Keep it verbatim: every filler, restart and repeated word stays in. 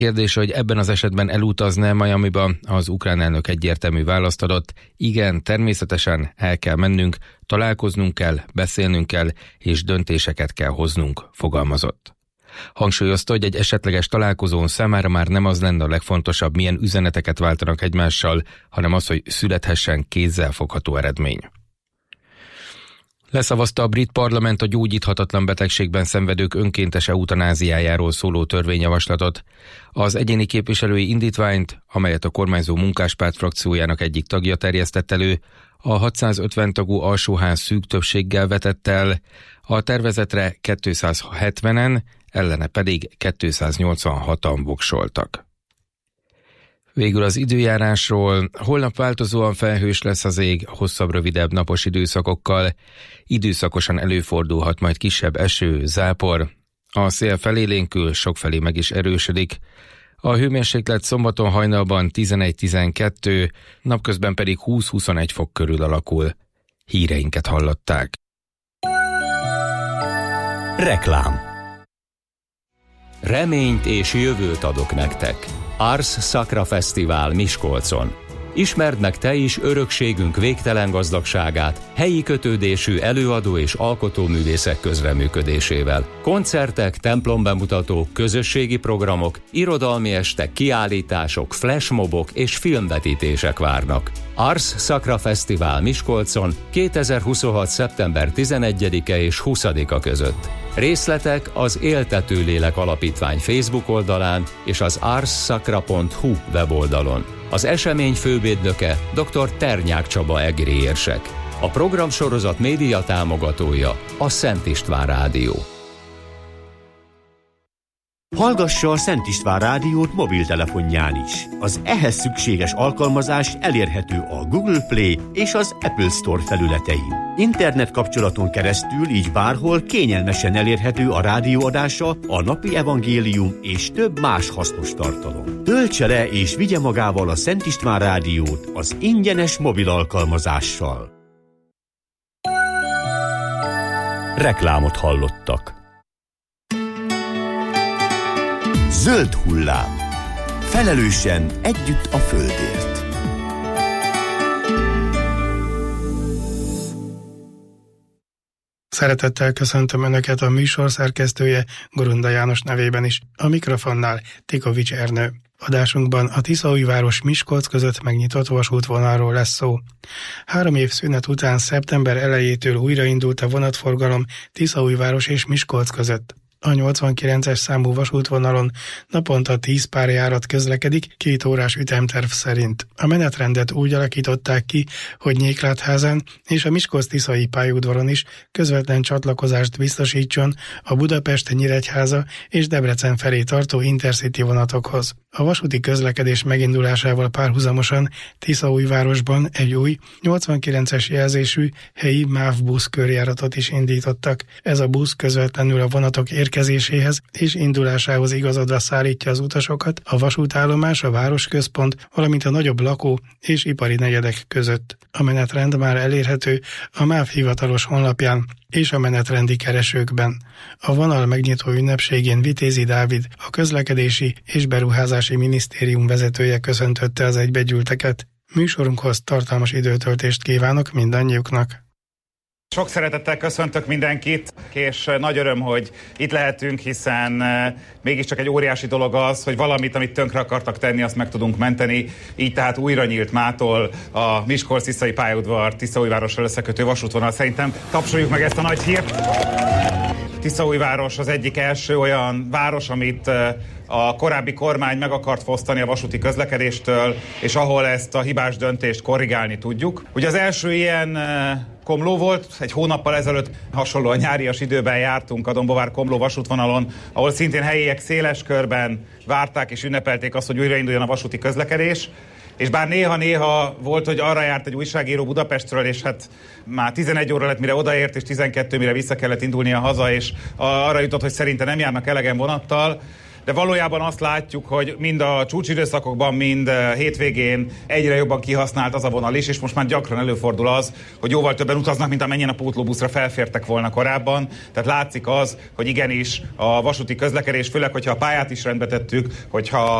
Kérdés, hogy ebben az esetben elutazna Miamiba, az ukrán elnök egyértelmű választ adott. Igen, természetesen el kell mennünk, találkoznunk kell, beszélnünk kell, és döntéseket kell hoznunk, fogalmazott. Hangsúlyozta, hogy egy esetleges találkozón számára már nem az lenne a legfontosabb, milyen üzeneteket váltanak egymással, hanem az, hogy születhessen kézzelfogható eredmény. Leszavazta a brit parlament a gyógyíthatatlan betegségben szenvedők önkéntes eutanáziájáról szóló törvényjavaslatot. Az egyéni képviselői indítványt, amelyet a kormányzó Munkáspárt frakciójának egyik tagja terjesztett elő, a hatszázötven tagú alsóház szűk többséggel vetett el, a tervezetre kétszázhetvenen, ellene pedig kétszáznyolcvanhatan voksoltak. Végül az időjárásról. Holnap változóan felhős lesz az ég, hosszabb, rövidebb napos időszakokkal. Időszakosan előfordulhat majd kisebb eső, zápor. A szél felélénkül, sokfelé meg is erősödik. A hőmérséklet szombaton hajnalban tizenegy-tizenkettő, napközben pedig húsz-huszonegy fok körül alakul. Híreinket hallották. Reklám. Reményt és jövőt adok nektek. Ars Sacra Fesztivál Miskolcon. Ismerd meg te is örökségünk végtelen gazdagságát, helyi kötődésű előadó és alkotóművészek közreműködésével. Koncertek, templombemutatók, közösségi programok, irodalmi estek, kiállítások, flashmobok és filmvetítések várnak. Ars Sacra Fesztivál Miskolcon kétezer-huszonhat. szeptember tizenegyedike és huszadika között. Részletek az Éltető Lélek Alapítvány Facebook oldalán és az ars sacra pont hu weboldalon. Az esemény fővédnöke dr. Ternyák Csaba egri érsek. A programsorozat média támogatója a Szent István Rádió. Hallgassa a Szent István Rádiót mobiltelefonján is. Az ehhez szükséges alkalmazás elérhető a Google Play és az Apple Store felületein. Internet kapcsolaton keresztül így bárhol kényelmesen elérhető a rádióadása, a napi evangélium és több más hasznos tartalom. Töltse le és vigye magával a Szent István Rádiót az ingyenes mobil alkalmazással. Reklámot hallottak. Zöld hullám. Felelősen együtt a földért. Szeretettel köszöntöm Önöket, a műsor szerkesztője Gorunda János nevében is. A mikrofonnál Tikovics Ernő. Adásunkban a Tiszaújváros Miskolc között megnyitott vasútvonalról lesz szó. Három év szünet után szeptember elejétől újraindult a vonatforgalom Tiszaújváros és Miskolc között. A nyolcvankilences számú vasútvonalon naponta tíz párjárat közlekedik két órás ütemterv szerint. A menetrendet úgy alakították ki, hogy Nyéklátházán és a Miskolc-Tiszai pályaudvaron is közvetlen csatlakozást biztosítson a Budapest-Nyíregyháza és Debrecen felé tartó Intercity vonatokhoz. A vasúti közlekedés megindulásával párhuzamosan Tiszaújvárosban egy új nyolcvankilences jelzésű helyi MÁV busz körjáratot is indítottak. Ez a busz közvetlenül a vonatok érkezéséhez és indulásához igazodva szállítja az utasokat a vasútállomás, a városközpont, valamint a nagyobb lakó- és ipari negyedek között. A menetrend már elérhető a MÁV hivatalos honlapján és a menetrendi keresőkben. A vonal megnyitó ünnepségén Vitézi Dávid, a Közlekedési és Beruházási Minisztérium vezetője köszöntötte az egybegyűlteket. Műsorunkhoz tartalmas időtöltést kívánok mindannyiuknak. Sok szeretettel köszöntök mindenkit, és nagy öröm, hogy itt lehetünk, hiszen mégiscsak egy óriási dolog az, hogy valamit, amit tönkre akartak tenni, azt meg tudunk menteni. Így tehát újra nyílt mától a Miskolc-Tiszai pályaudvar Tiszaújvárossal összekötő vasútvonal. Szerintem tapsoljuk meg ezt a nagy hírt. Tiszaújváros az egyik első olyan város, amit a korábbi kormány meg akart fosztani a vasúti közlekedéstől, és ahol ezt a hibás döntést korrigálni tudjuk. Ugye az első ilyen Komló volt, egy hónappal ezelőtt hasonlóan nyárias időben jártunk a Dombóvár-Komló vasútvonalon, ahol szintén helyiek széles körben várták és ünnepelték azt, hogy újrainduljon a vasúti közlekedés. És bár néha-néha volt, hogy arra járt egy újságíró Budapestről, és hát már tizenegy óra lett, mire odaért, és tizenkettő, mire vissza kellett indulnia haza, és arra jutott, hogy szerinte nem járnak elegen vonattal. de valójában azt látjuk, hogy mind a csúcsidőszakokban, mind hétvégén egyre jobban kihasznált az a vonal is, és most már gyakran előfordul az, hogy jóval többen utaznak, mint amennyien a pótlóbuszra felfértek volna korábban. Tehát látszik az, hogy igenis a vasúti közlekedés, főleg, hogyha a pályát is rendbe tettük, hogyha